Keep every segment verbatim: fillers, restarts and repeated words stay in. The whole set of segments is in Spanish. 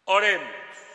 Oremos.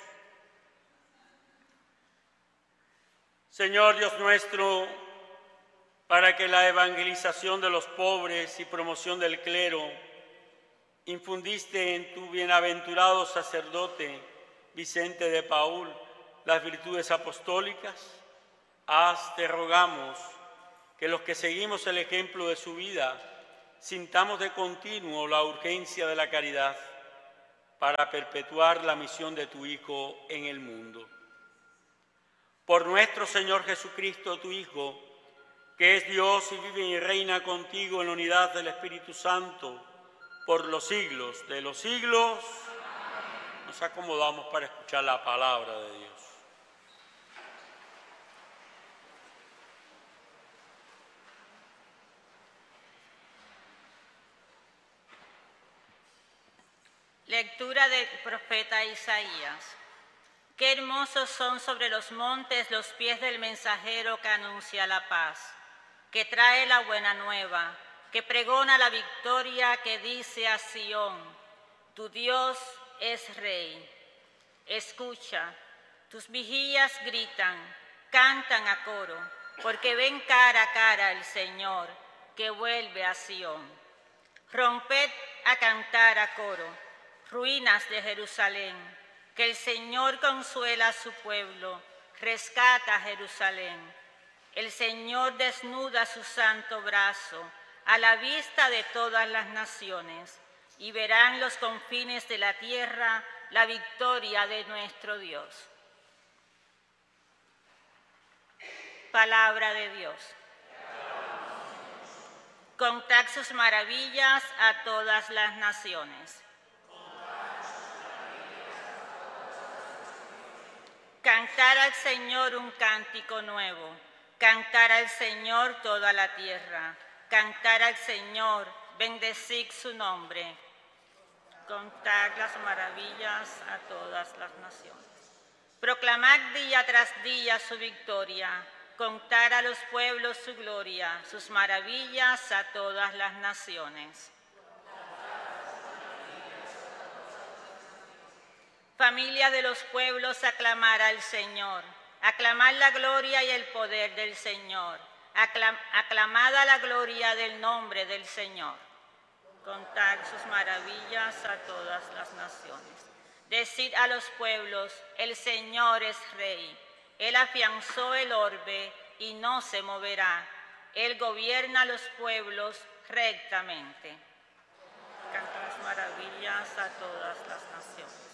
Señor Dios nuestro, para que la evangelización de los pobres y promoción del clero infundiste en tu bienaventurado sacerdote Vicente de Paúl las virtudes apostólicas, haz, te rogamos, que los que seguimos el ejemplo de su vida sintamos de continuo la urgencia de la caridad para perpetuar la misión de tu Hijo en el mundo. Por nuestro Señor Jesucristo, tu Hijo, que es Dios y vive y reina contigo en la unidad del Espíritu Santo, por los siglos de los siglos. Amén. Nos acomodamos para escuchar la palabra de Dios. Lectura del profeta Isaías. Qué hermosos son sobre los montes los pies del mensajero que anuncia la paz, que trae la buena nueva, que pregona la victoria, que dice a Sión: tu Dios es Rey. Escucha, tus vigías gritan, cantan a coro, porque ven cara a cara el Señor, que vuelve a Sión. Romped a cantar a coro, ruinas de Jerusalén, que el Señor consuela a su pueblo, rescata a Jerusalén. El Señor desnuda su santo brazo a la vista de todas las naciones, y verán los confines de la tierra la victoria de nuestro Dios. Palabra de Dios. Contad sus maravillas a todas las naciones. Cantar al Señor un cántico nuevo, cantar al Señor toda la tierra, cantar al Señor, bendecid su nombre, contar las maravillas a todas las naciones. Proclamad día tras día su victoria, contar a los pueblos su gloria, sus maravillas a todas las naciones. Familia de los pueblos, aclamar al Señor, aclamad la gloria y el poder del Señor, Aclam aclamad a la gloria del nombre del Señor. Contad sus maravillas a todas las naciones. Decid a los pueblos: el Señor es Rey. Él afianzó el orbe y no se moverá. Él gobierna a los pueblos rectamente. Canta las maravillas a todas las naciones.